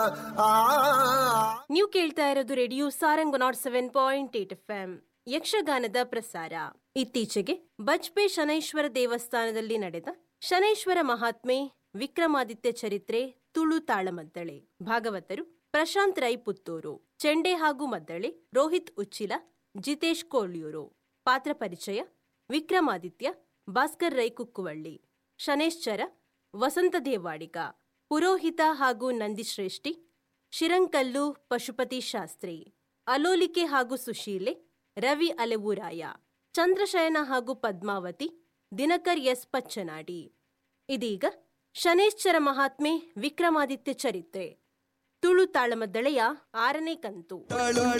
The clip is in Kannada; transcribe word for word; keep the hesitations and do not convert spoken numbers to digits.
ನೀವು ಕೇಳ್ತಾ ಇರೋದು radio Sarang not seven point eight F M ಯಕ್ಷಗಾನದ ಪ್ರಸಾರ. ಇತ್ತೀಚೆಗೆ ಬಜ್ಪೆ ಶನೈಶ್ವರ ದೇವಸ್ಥಾನದಲ್ಲಿ ನಡೆದ ಶನೈಶ್ವರ ಮಹಾತ್ಮೆ ವಿಕ್ರಮಾದಿತ್ಯ ಚರಿತ್ರೆ ತುಳು ತಾಳಮದ್ದಳೆ. ಭಾಗವತರು ಪ್ರಶಾಂತ್ ರೈ ಪುತ್ತೂರು, ಚೆಂಡೆ ಹಾಗೂ ಮದ್ದಳೆ ರೋಹಿತ್ ಉಚ್ಚಿಲ, ಜಿತೇಶ್ ಕೋಳ್ಯೂರು. ಪಾತ್ರ ಪರಿಚಯ: ವಿಕ್ರಮಾದಿತ್ಯ ಭಾಸ್ಕರ್ ರೈ ಕುಕ್ಕುವಳ್ಳಿ, ಶನೇಶ್ಚರ ವಸಂತ ದೇವಾಡಿಗ, ಪುರೋಹಿತ ಹಾಗೂ ನಂದಿಶ್ರೇಷ್ಠಿ ಶಿರಂಕಲ್ಲು ಪಶುಪತಿ ಶಾಸ್ತ್ರಿ, ಅಲೋಲಿಕೆ ಹಾಗೂ ಸುಶೀಲೆ ರವಿ ಅಲೆವೂರಾಯ, ಚಂದ್ರಶಯನ ಹಾಗೂ ಪದ್ಮಾವತಿ ದಿನಕರ್ ಎಸ್ ಪಚ್ಚನಾಡಿ. ಇದೀಗ ಶನೇಶ್ಚರ ಮಹಾತ್ಮೆ ವಿಕ್ರಮಾದಿತ್ಯ ಚರಿತ್ರೆ ತುಳು ತಾಳಮದ್ದಳೆಯ ಆರನೇ ಕಂತು.